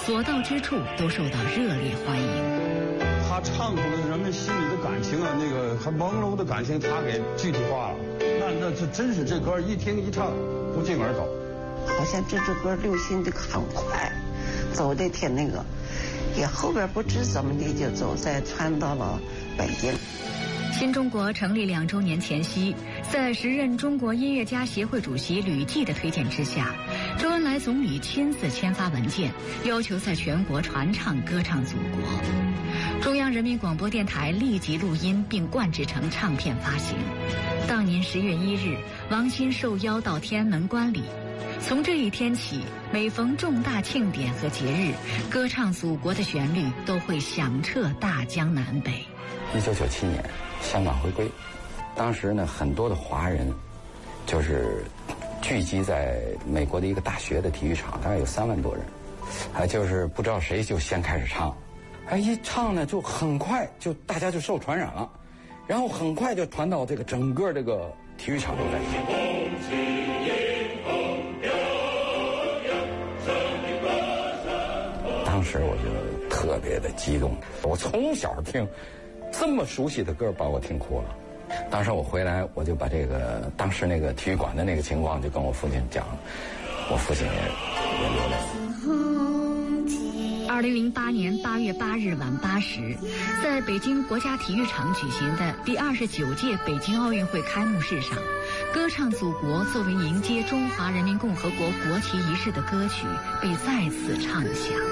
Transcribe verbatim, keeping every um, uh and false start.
所到之处都受到热烈欢迎。 他唱出了人们心里的感情啊，那个还朦胧的感情，他给具体化了。那那这真是这歌一听一唱不胫而走。 好像这支歌流行的很快，走的挺那个，也后边不知怎么的就走在传到了北京。 新中国成立两周年前夕，在时任中国音乐家协会主席吕骥的推荐之下，周恩来总理亲自签发文件，要求在全国传唱歌唱祖国。中央人民广播电台立即录音并灌制成唱片发行。当年十月一日，王鑫受邀到天安门观礼。从这一天起，每逢重大庆典和节日，歌唱祖国的旋律都会响彻大江南北。 一九九七年，香港回归，当时呢，很多的华人就是聚集在美国的一个大学的体育场，大概有三万多人，还就是不知道谁就先开始唱，哎，一唱呢就很快就大家就受传染了，然后很快就传到这个整个这个体育场都在听。当时我就特别的激动，我从小听这么熟悉的歌，把我听哭了。当时我回来，我就把这个当时那个体育馆的那个情况就跟我父亲讲，我父亲也也流泪。 二零零八年八月八日晚八时，在北京国家体育场举行的第二十九届北京奥运会开幕式上，歌唱祖国作为迎接中华人民共和国国旗仪式的歌曲被再次唱响。